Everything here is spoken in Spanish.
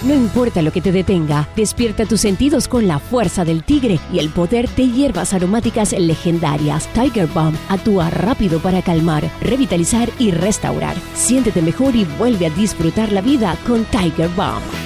No importa lo que te detenga, despierta tus sentidos con la fuerza del tigre y el poder de hierbas aromáticas legendarias. Tiger Balm actúa rápido para calmar, revitalizar y restaurar. Siéntete mejor y vuelve a disfrutar la vida con Tiger Balm.